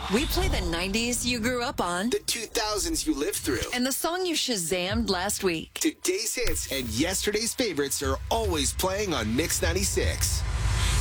We play the 90s you grew up on. The 2000s you lived through. And the song you Shazammed last week. Today's hits and yesterday's favorites are always playing on Mix 96.